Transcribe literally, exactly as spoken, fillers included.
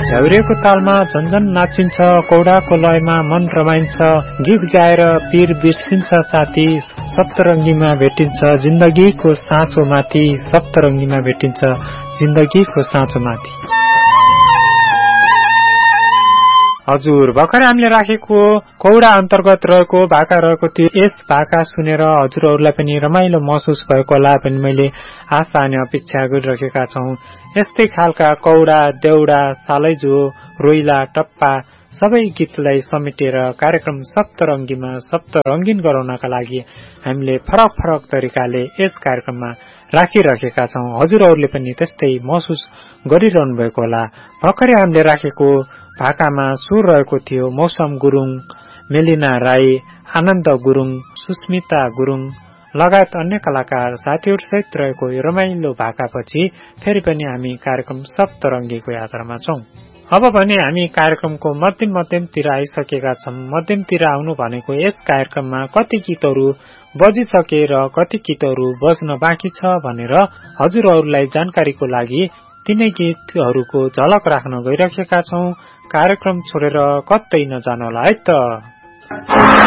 झ्याउरेको तालमा झन्झन नाचिन्छ, कौडाको लयमा मन रमाइन्छ, गीत गाएर पीर बिर्सिन्छ साथी, सप्तरङ्गीमा भेटिन्छ जिन्दगीको साँचो माथि, सप्तरङ्गीमा भेटिन्छ जिन्दगीको साँचो माथि। हजुर, भर्खरै हामीले राखेको कौडा अन्तर्गत रहेको भाका रहेको थियो। यस भाका सुनेर हजुरहरूलाई पनि रमाइलो महसुस भएको होला पनि मैले आशा अनि अपेक्षा गरिरहेका छौं। यस्तै खालका कौडा, देउडा, सालैजो, रोइला, टप्पा सबै गीतलाई समेटेर कार्यक्रम सप्तरङ्गीमा सप्तरङ्गीन गराउनका लागि हामीले फरक फरक तरिकाले यस कार्यक्रममा राखिरहेका छौं। हजुरहरूले पनि त्यस्तै महसुस गरिरहनु भएको होला। भर्खरै हामीले राखेको भाकामा सुर रहेको थियो मौसम गुरुङ, मेलिना राई, आनन्द गुरुङ, सुस्मिता गुरुङ लगायत अन्य कलाकार साथीहरूसहित रहेको यो रमाइलो भाकापछि फेरि पनि हामी कार्यक्रम सप्तरङ्गीको यात्रामा छौं। अब भने हामी कार्यक्रमको मध्यम मध्यमतिर आइसकेका छौं। मध्यमतिर आउनु भनेको यस कार्यक्रममा कति गीतहरू बजिसके र कति गीतहरू बज्न बाँकी छ भनेर हजुरहरूलाई जानकारीको लागि तिनै गीतहरूको झलक राख्न गइरहेका छौं। कार्यक्रम छोडेर कतै नजानुहोला है त।